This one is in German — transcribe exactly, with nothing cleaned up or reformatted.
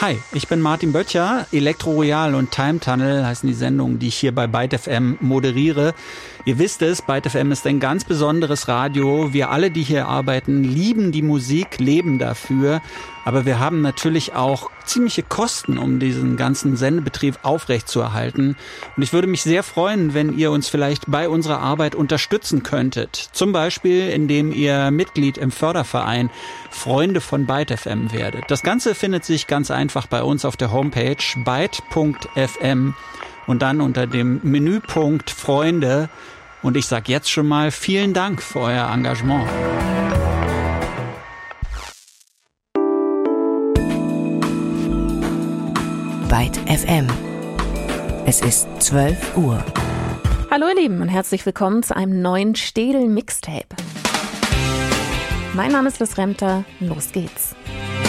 Hi, ich bin Martin Böttcher. Elektro Royal und Time Tunnel heißen die Sendungen, die ich hier bei Byte F M moderiere. Ihr wisst es, Byte F M ist ein ganz besonderes Radio. Wir alle, die hier arbeiten, lieben die Musik, leben dafür. Aber wir haben natürlich auch ziemliche Kosten, um diesen ganzen Sendebetrieb aufrechtzuerhalten. Und ich würde mich sehr freuen, wenn ihr uns vielleicht bei unserer Arbeit unterstützen könntet. Zum Beispiel, indem ihr Mitglied im Förderverein Freunde von Byte F M werdet. Das Ganze findet sich ganz einfach bei uns auf der Homepage byte punkt f m und dann unter dem Menüpunkt Freunde. Und ich sage jetzt schon mal vielen Dank für euer Engagement. Byte F M. Es ist zwölf Uhr. Hallo ihr Lieben und herzlich willkommen zu einem neuen Städel Mixtape. Mein Name ist Liz Remter, los geht's.